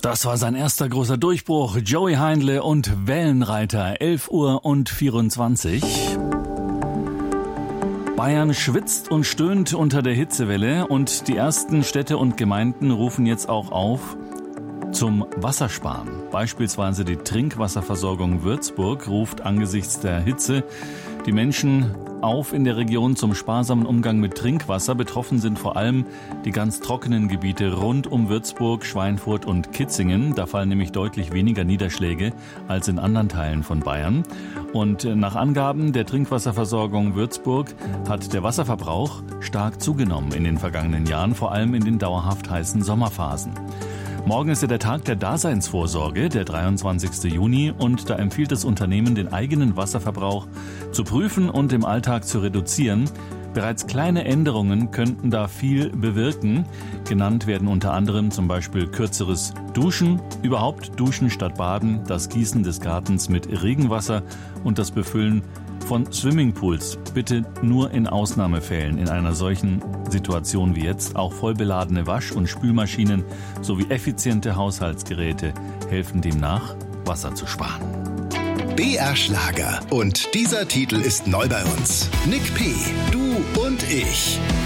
Das war sein erster großer Durchbruch. Joey Heindle und Wellenreiter, 11:24 Uhr. Bayern schwitzt und stöhnt unter der Hitzewelle und die ersten Städte und Gemeinden rufen jetzt auch auf zum Wassersparen. Beispielsweise die Trinkwasserversorgung Würzburg ruft angesichts der Hitze die Menschen auf in der Region zum sparsamen Umgang mit Trinkwasser. Betroffen sind vor allem die ganz trockenen Gebiete rund um Würzburg, Schweinfurt und Kitzingen. Da fallen nämlich deutlich weniger Niederschläge als in anderen Teilen von Bayern. Und nach Angaben der Trinkwasserversorgung Würzburg hat der Wasserverbrauch stark zugenommen in den vergangenen Jahren, vor allem in den dauerhaft heißen Sommerphasen. Morgen ist ja der Tag der Daseinsvorsorge, der 23. Juni, und da empfiehlt das Unternehmen, den eigenen Wasserverbrauch zu prüfen und im Alltag zu reduzieren. Bereits kleine Änderungen könnten da viel bewirken. Genannt werden unter anderem zum Beispiel kürzeres Duschen, überhaupt Duschen statt Baden, das Gießen des Gartens mit Regenwasser und das Befüllen von Swimmingpools. Bitte nur in Ausnahmefällen in einer solchen Situation wie jetzt. Auch vollbeladene Wasch- und Spülmaschinen sowie effiziente Haushaltsgeräte helfen demnach, Wasser zu sparen. BR Schlager. Und dieser Titel ist neu bei uns. Nick P., Du und ich.